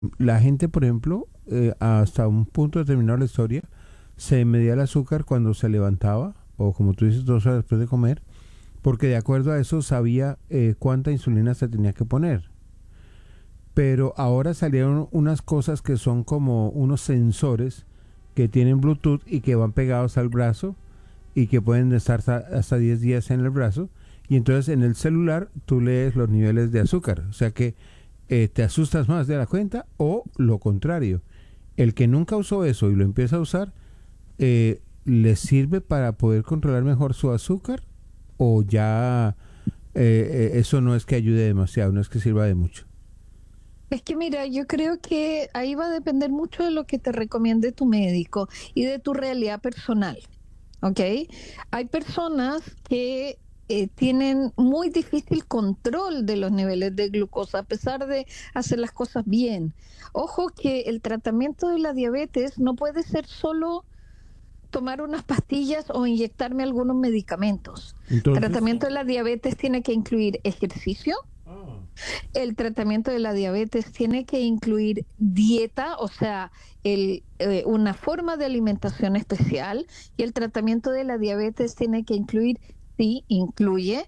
La gente, por ejemplo, hasta un punto determinado de la historia, se medía el azúcar cuando se levantaba, o como tú dices, 2 horas después de comer, porque de acuerdo a eso sabía cuánta insulina se tenía que poner. Pero ahora salieron unas cosas que son como unos sensores que tienen Bluetooth y que van pegados al brazo y que pueden estar hasta 10 días en el brazo. Y entonces en el celular tú lees los niveles de azúcar. O sea que te asustas más de la cuenta o lo contrario. El que nunca usó eso y lo empieza a usar, ¿le sirve para poder controlar mejor su azúcar? ¿O ya eso no es que ayude demasiado, no es que sirva de mucho? Es que mira, yo creo que ahí va a depender mucho de lo que te recomiende tu médico y de tu realidad personal, ¿ok? Hay personas que tienen muy difícil control de los niveles de glucosa a pesar de hacer las cosas bien. Ojo que el tratamiento de la diabetes no puede ser solo tomar unas pastillas o inyectarme algunos medicamentos. Entonces, Tratamiento de la diabetes tiene que incluir ejercicio. ah, El tratamiento de la diabetes tiene que incluir dieta, o sea, una forma de alimentación especial, y el tratamiento de la diabetes tiene que incluir, sí, incluye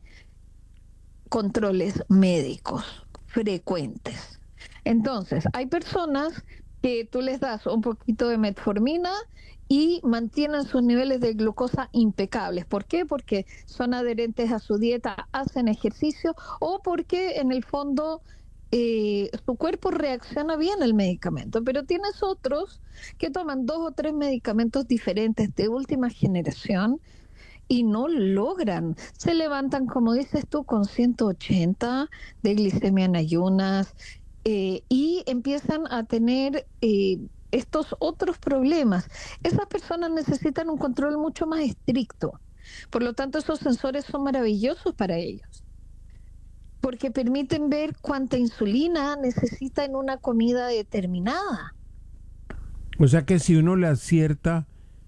controles médicos frecuentes. Entonces, hay personas que tú les das un poquito de metformina y mantienen sus niveles de glucosa impecables. ¿Por qué? Porque son adherentes a su dieta, hacen ejercicio o porque en el fondo su cuerpo reacciona bien al medicamento. Pero tienes otros que toman 2 o 3 medicamentos diferentes de última generación y no logran. Se levantan, como dices tú, con 180 de glicemia en ayunas y empiezan a tener estos otros problemas. Esas personas necesitan un control mucho más estricto. Por lo tanto, esos sensores son maravillosos para ellos, porque permiten ver cuánta insulina necesita en una comida determinada. o sea que si uno le acierta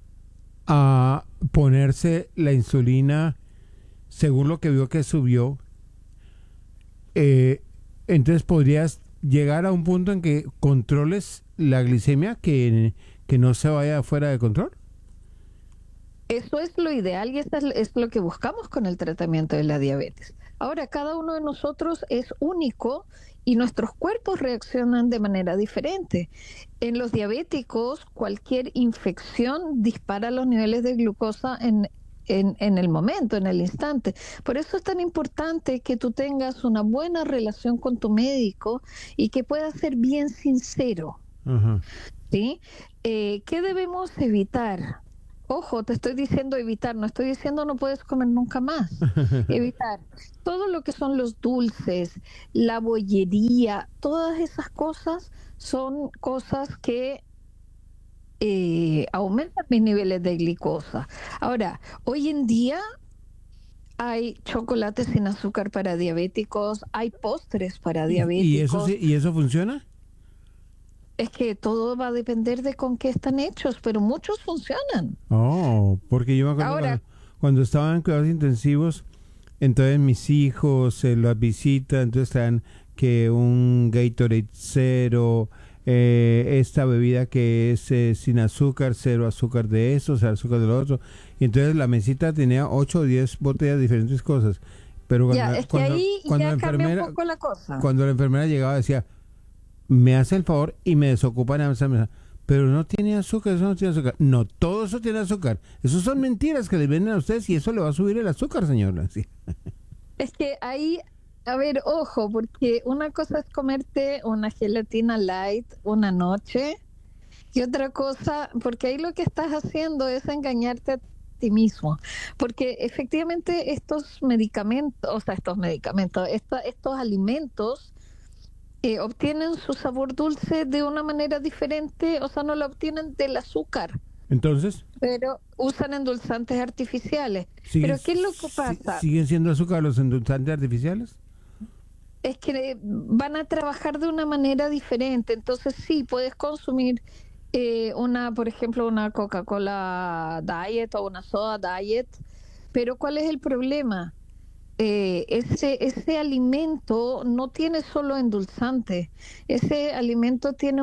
a ponerse la insulina según lo que vio que subió, eh, entonces podrías llegar a un punto en que controles la glicemia, que no se vaya fuera de control. Eso es lo ideal y eso es lo que buscamos con el tratamiento de la diabetes. Ahora, cada uno de nosotros es único y nuestros cuerpos reaccionan de manera diferente. En los diabéticos, cualquier infección dispara los niveles de glucosa en el momento, en el instante. Por eso es tan importante que tú tengas una buena relación con tu médico y que puedas ser bien sincero. Ajá. ¿Sí? ¿Qué debemos evitar? Ojo, te estoy diciendo evitar, no estoy diciendo no puedes comer nunca más. Evitar todo lo que son los dulces, la bollería, todas esas cosas son cosas que aumentan mis niveles de glucosa. Ahora, hoy en día hay chocolates sin azúcar para diabéticos, hay postres para ¿Y eso diabéticos. sí, y eso funciona? Es que todo va a depender de con qué están hechos, pero muchos funcionan. Oh, porque yo me acuerdo Ahora, cuando estaban en cuidados intensivos, entonces mis hijos las visitan, entonces traen que un Gatorade cero, esta bebida que es sin azúcar, cero azúcar de eso, cero azúcar de lo otro. Y entonces la mesita tenía 8 o 10 botellas de diferentes cosas. Pero ya, es que ahí cuando ya cambia un poco la cosa. cuando la enfermera llegaba decía, me hace el favor y me desocupan esa mesa. Pero no tiene azúcar, eso no tiene azúcar. No, todo eso tiene azúcar. Eso son mentiras que le venden a ustedes y eso le va a subir el azúcar, señor. Sí. Es que ahí, a ver, ojo, porque una cosa es comerte una gelatina light una noche y otra cosa, porque ahí lo que estás haciendo es engañarte a ti mismo, porque efectivamente estos medicamentos, o sea, estos alimentos obtienen su sabor dulce de una manera diferente, o sea, no lo obtienen del azúcar, Entonces, pero usan endulzantes artificiales. ¿siguen, Pero ¿qué es lo que pasa? siguen siendo azúcar los endulzantes artificiales? Es que van a trabajar de una manera diferente, entonces sí, puedes consumir por ejemplo, una Coca-Cola Diet o una soda Diet, pero ¿cuál es el problema? ese alimento no tiene solo endulzante, ese alimento tiene